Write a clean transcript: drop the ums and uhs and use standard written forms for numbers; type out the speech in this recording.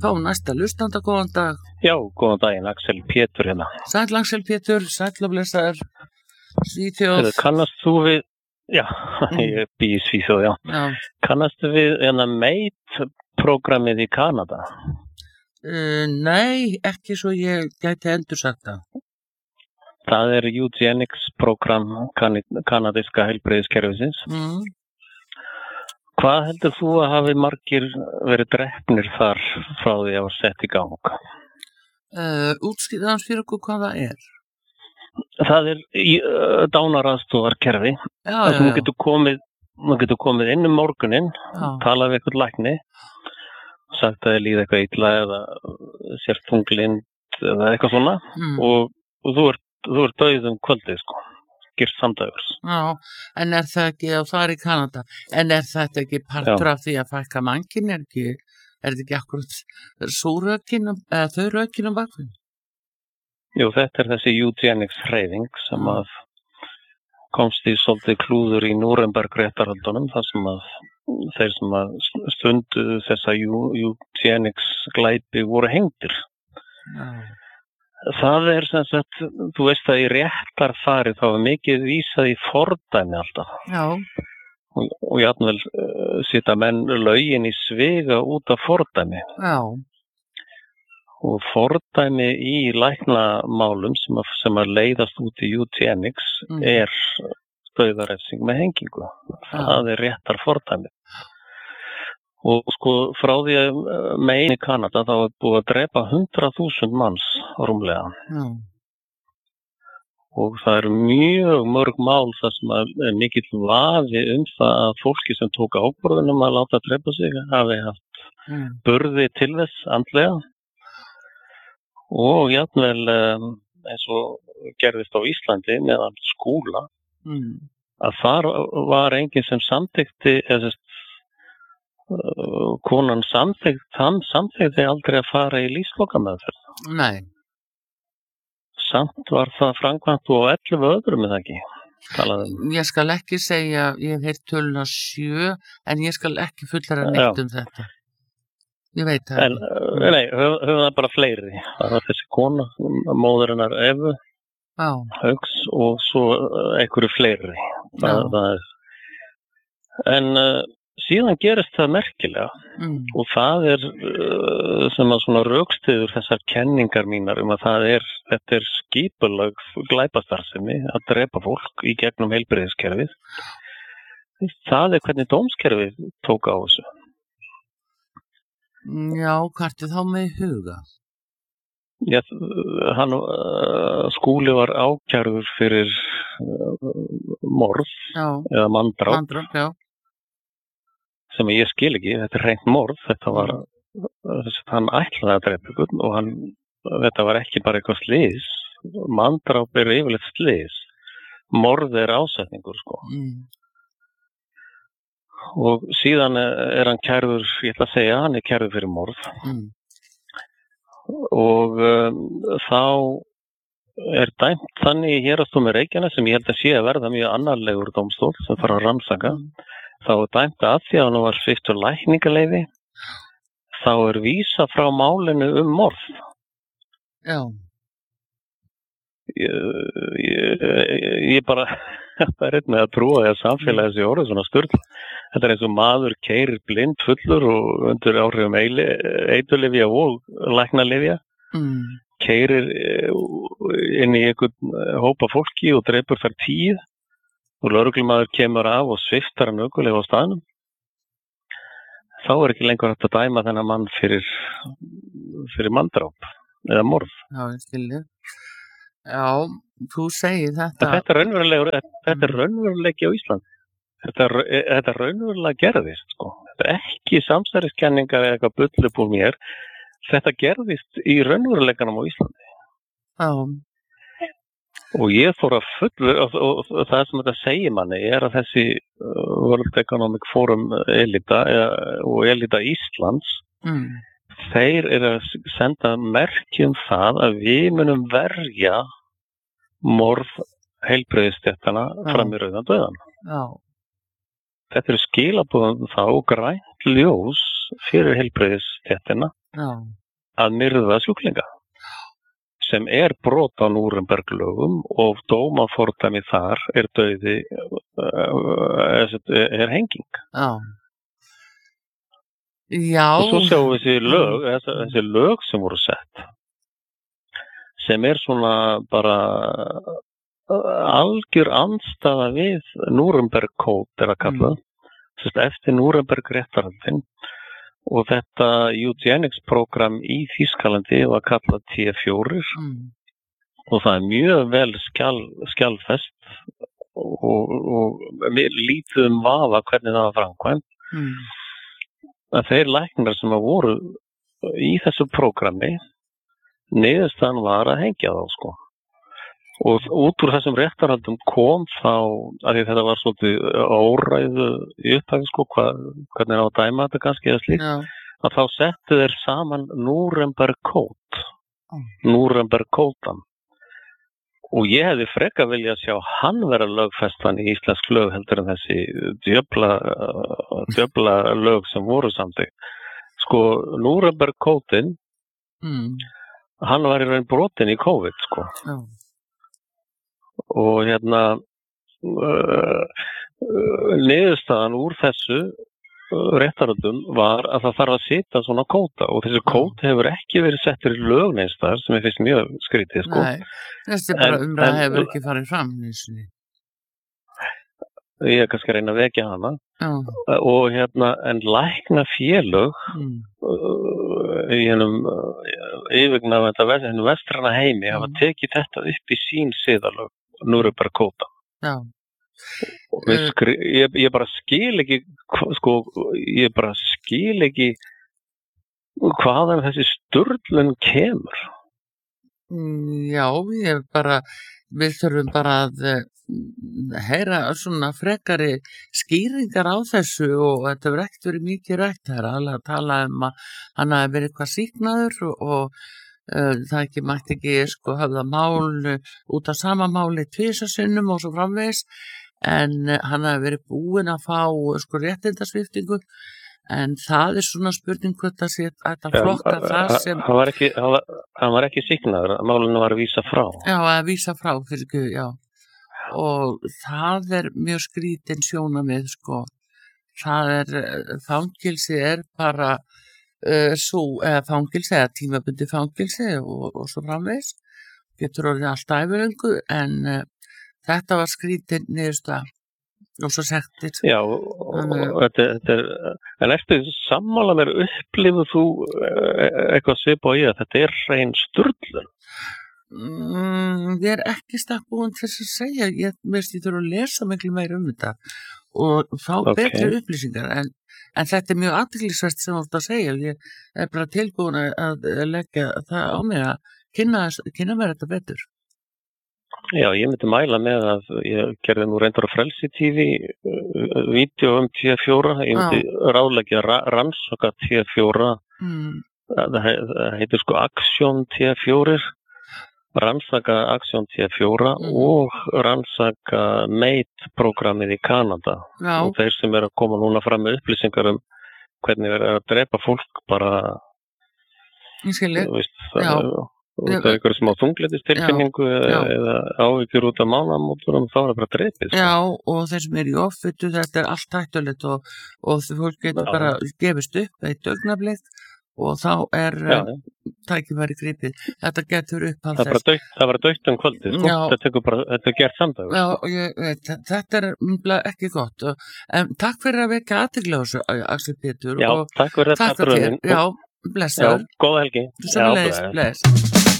Fá næsta hlustanda, góðan dag. Já, góðan daginn, Axel Pétur hérna. Sæll Axel Pétur, sæll og blessaður, Svíþjóð. Kannast þú við, já, ég bý í Svíþjóð, já. Já. Kannastu við MEIT-prógrammið í Kanada? Nei, ekki svo ég gæti endursagt það. Það er Eugenics-prógramm kanadíska heilbrigðiskerfisins. Hvað heldur þú að hafi margir verið drepnir þar frá því að var sett í gang? Útskýrðans fyrir okkur hvað það er? Það er dánaraðstoðarkerfi. Já. Þú getur komið inn morguninn, talað við eitthvað lækni, sagt að þið líði eitthvað illa eða sér þunglind eða eitthvað svona og þú ert dauð kvöldið, sko. Girt samdægurs. Já, en er það ekki, og það í Kanada, en er þetta ekki partur af því að fækka mannkyn, er þetta ekki akkurat súrökinum, eða þau rökinum bakvinn? Jú, þetta er þessi Eugenics hreyfing sem að komst í svolítið klúður í Núremberg réttarhöldunum, þar sem að þeir sem að stunduðu þessa Eugenics glæpi voru hengdir. Já. Það er sem sagt, þú veist að í réttarfari þá er mikið vísað í fordæmi alltaf. Já. Og jafnvel sitja menn lögin í sviga út af fordæmi. Já. Og fordæmi í læknamálum sem að leiðast út í Eugenics er dauðarefsing með hengingu. Það er réttar fordæmi. Og sko frá því að MEIT í Kanada þá er búið að drepa 100.000 manns rúmlega. Og það eru mjög mörg mál þar sem er mikill vafi það að fólki sem tók ákvörðunum að láta drepa sig hafi haft burði til þess andlega. Og jafnvel eins og gerðist á Íslandi meðal Skúla að þar var enginn sem samþykkti konan samþykkti aldrei að fara í lífslokameðferð. Nei. Samt var það framkvæmt og 11 öðrum er það ekki. Ég skal ekki segja, ég hef heyrt töluna 7, en ég skal ekki fullara neitt þetta. Ég veit það ekki. Nei, höfum það bara fleiri. Það var þessi kona, móðurinnar Evu, Hauks og svo einhverju fleiri. Síðan gerist það merkilega og það er sem að svona rökstyður þessar kenningar mínar að þetta er skipulag glæpastarfsemi að drepa fólk í gegnum heilbrigðiskerfið. Það er hvernig dómskerfið tók á þessu. Já, hvert er þá með huga? Já, Skúli var ákærður fyrir morð eða manndráp. Manndráp, já. Sem ég skil ekki, þetta er hreint morð, þetta var, hann ætlaði að drepa ykkur og þetta var ekki bara eitthvað slys, manndráp er yfirleitt slys, morð er ásetningur, sko. Og síðan er hann kærður, ég ætla að segja, hann er kærður fyrir morð og þá er dæmt þannig í héraðsdómi Reykjanes sem ég held að sé að verða mjög annarlegur dómstól sem fara að rannsaka. Þá er dæmt að því að hann var sviptur lækningaleyfi, þá er vísa frá málinu morð. Já. Ég bara, það er með að trúa því að samfélagið sé orðið svona sturl. Þetta er eins og maður keyrir blind fullur og undir áhrifum eiturlyfja og læknalyfja. Keyrir inn í einhvern hópa fólki og drepur þar 10. Og lögreglumaður kemur af og sviftar hann ökulega á staðnum. Þá er ekki lengur hægt að dæma þennan mann fyrir manndráp eða morð. Já, ég skilji. Já, þú segir þetta. Þetta er raunveruleiki á Íslandi. Þetta er raunverulega gerðist, sko. Þetta er ekki samsæriskenningar eða eitthvað bull upp úr mér. Þetta gerðist í raunveruleikanum á Íslandi. Já. Og ég fór að og það sem þetta segir manni er að þessi World Economic Forum elita og elita Íslands, þeir eru að senda merkjum það að við munum verja morð heilbrigðisstéttana fram í rauðan dauðan. Já. þetta eru skilaboðum þá grænt ljós fyrir heilbrigðisstéttina að myrða sjúklinga sem brot á Núremberglögum og dómafordæmi þar dauði henging. Já. Og svo sjáum við þessi lög sem voru sett sem svona bara algjör andstaða við Núremberg-kód að kalla, eftir Núremberg-réttarhöldin og þetta eugenics-prógram í Þýskalandi var kallað T4 og það mjög vel skjalfest og lítið vafa hvernig það var framkvæmt. Að þeir læknar sem voru í þessu prógrami niðurstaðan var að hengja þá sko. Og út úr þessum réttarhaldum kom þá, að því þetta var svolítið óræðu í upphafi sko, hvernig á að dæma þetta kannski eða slíkt, að þá settu þeir saman Núremberg-kód, Núremberg-kódan. Og ég hefði frekar viljað sjá hann vera lögfestan í íslensk lög heldur en þessi djöfla lög sem voru samþykkt. Sko, Núremberg-kódin, hann var í raun brotinn í COVID, sko. Og niðurstaðan úr þessu réttarhöldum var að það þarf að setja svona kóta og þessi kót hefur ekki verið settur í lög neins þar sem ég finnst mjög skrítið sko. Nei, þessi bara umræða hefur ekki farið fram Ég kannski reyna að vekja hana og en læknafélög í yfirgnaf þetta vestræna heimi hafa tekið þetta upp í sín siðalög Núremberg-kóta. Og ég bara skil ekki sko, ég bara skil ekki hvaðan þessi sturlun kemur. Já, við þurfum bara að heyra svona frekari skýringar á þessu og þetta hefur ekkert verið mikið rætt. Það alveg að tala að hann hafi verið eitthvað sýknaður og það mætti ekki sko höfða mál út af sama máli 2 sinnum og svo framvegis en hann hafi verið búinn að fá sko réttindasviptingu en það svona spurning hvort það sé að flokka það sem hann var ekki sýknaður, málinu var að vísa frá. Já, að vísa frá fyrir Guð, já. Og það mjög skrítin sjónarmið sko. Það fangilsi bara fangilsi eða tímabundið fangilsi og svo framvegis getur orðið allt ævilöngu en þetta var skrítin niðurstaða og svo sektir. Já, en eftir sammála mér upplifur þú eitthvað svipað í að þetta hrein sturlun? Ég ekki stakk búin til þess að segja, ég þurfa að lesa miklu meira þetta og fá betri upplýsingar en þetta mjög athyglisvert sem þú ert að segja, ég bara tilbúin að leggja það á mig að kynna mér þetta betur. Já, ég myndi mæla með að ég gerði nú reyndar á Frelsi TV vídeó T4, ég myndi ráðleggja rannsaka T4 það heitir sko Aksjón T4 rannsaka Aksjón T4 og rannsaka MATE-prógrammið í Kanada og þeir sem að koma núna fram með upplýsingar hvernig að drepa fólk bara það ykkur sem á þunglyndistilfinningu eða áhyggjur út af mánaðamótum þá það bara drepið. Já, og þeir sem í offitu, þetta allt hættulegt og fólk getur bara gefist upp eitt augnablik og þá tækifæri gripið. Þetta getur upp það var dautt kvöldið, þetta gert samdag. Já, þetta ekki gott. Takk fyrir að vekja athygli á þessu, Axel Pétur. Já, takk fyrir þetta. Já, blessaður. Já, góða helgi. Bless.